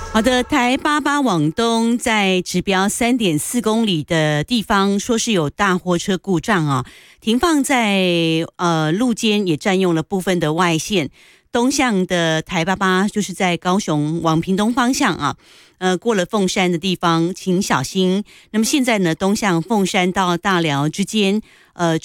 好的，台88往东在指标3.4公里的地方，说是有大货车故障啊，停放在路肩，也占用了部分的外线。东向的台88就是在高雄往屏东方向啊，过了凤山的地方请小心。那么现在呢，东向凤山到大寮之间，